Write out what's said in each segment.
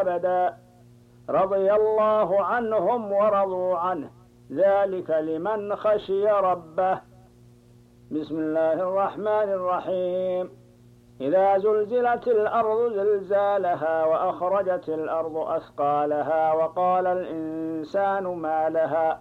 أبدا رضي الله عنهم ورضوا عنه ذلك لمن خشي ربه. بسم الله الرحمن الرحيم. إذا زلزلت الأرض زلزالها وأخرجت الأرض أثقالها وقال الإنسان ما لها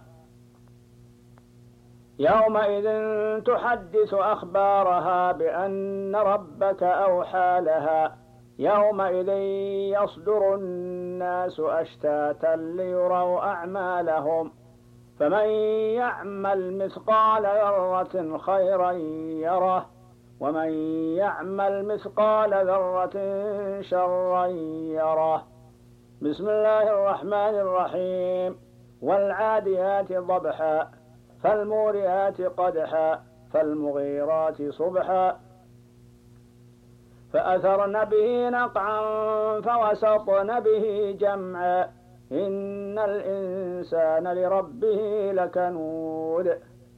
يومئذ تحدث أخبارها بأن ربك أوحى لها يومئذ يصدر الناس أشتاتا ليروا أعمالهم فمن يعمل مثقال ذرة خيرا يره ومن يعمل مثقال ذرة شرا يره. بسم الله الرحمن الرحيم. والعاديات ضبحا فالموريات قدحا فالمغيرات صبحا فأثرن به نقعا فوسطن به جمعا إن الإنسان لربه لكنود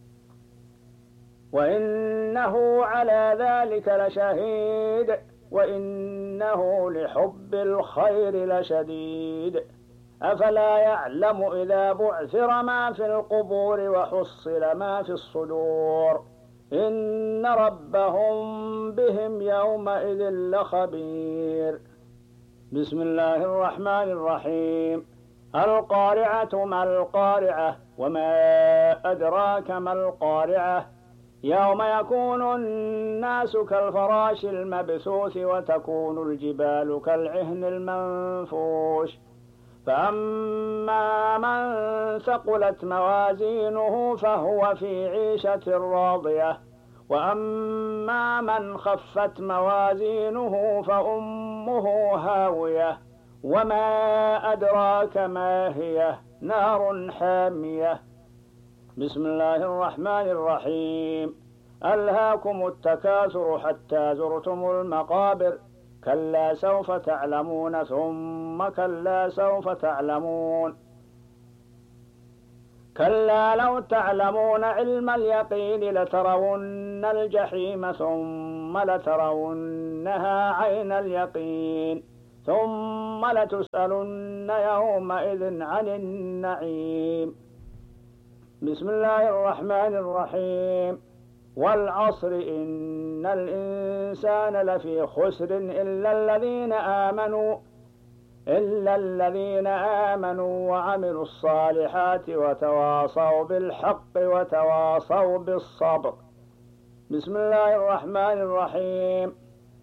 وإنه على ذلك لشهيد وإنه لحب الخير لشديد أفلا يعلم إذا بعثر ما في القبور وحصل ما في الصدور إن ربهم بهم يومئذ لخبير. بسم الله الرحمن الرحيم. القارعة ما القارعة وما أدراك ما القارعة يوم يكون الناس كالفراش المبثوث وتكون الجبال كالعهن المنفوش فأما من ثقلت موازينه فهو في عيشة راضية وأما من خفت موازينه فأمه هاوية وما أدراك ما هي نار حامية. بسم الله الرحمن الرحيم. ألهاكم التكاثر حتى زرتم المقابر كلا سوف تعلمون ثم كلا سوف تعلمون كلا لو تعلمون علم اليقين لترون الجحيم ثم لترونها عين اليقين ثم لتسألن يومئذ عن النعيم. بسم الله الرحمن الرحيم. والعصر إن الإنسان لفي خسر إلا الذين آمنوا وعملوا الصالحات وتواصوا بالحق وتواصوا بالصبر. بسم الله الرحمن الرحيم.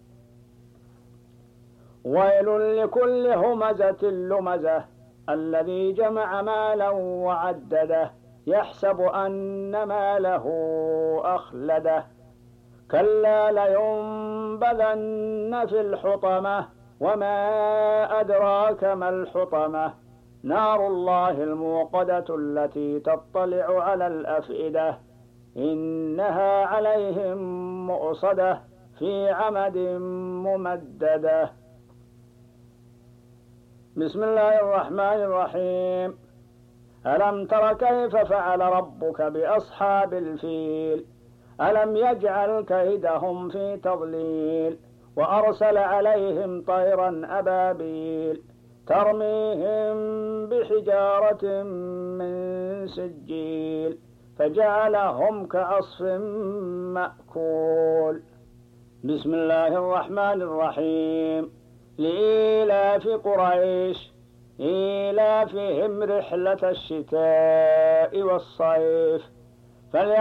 ويل لكل همزة لمزة الذي جمع مالا وعدده يحسب أن ماله أخلده كلا لينبذن في الحطمة وما أدراك ما الحطمة نار الله الموقدة التي تطلع على الأفئدة إنها عليهم مؤصدة في عمد ممددة. بسم الله الرحمن الرحيم. ألم تر كيف فعل ربك بأصحاب الفيل ألم يجعل كيدهم في تضليل وأرسل عليهم طيرا أبابيل ترميهم بحجارة من سجيل فجعلهم كعصف مأكول. بسم الله الرحمن الرحيم. لإيلاف قريش إيلافهم رحلة الشتاء والصيف